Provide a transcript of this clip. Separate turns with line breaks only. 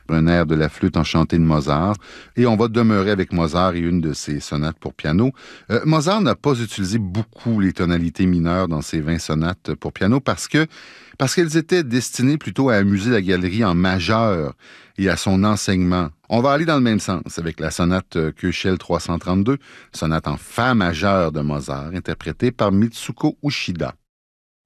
un air de la flûte enchantée de Mozart. Et on va demeurer avec Mozart et une de ses sonates pour piano. Mozart n'a pas utilisé beaucoup les tonalités mineures dans ses 20 sonates pour piano parce qu'elles étaient destinées plutôt à amuser la galerie en majeur et à son enseignement. On va aller dans le même sens avec la sonate Köchel 332, sonate en fa majeur de Mozart, interprétée par Mitsuko Uchida.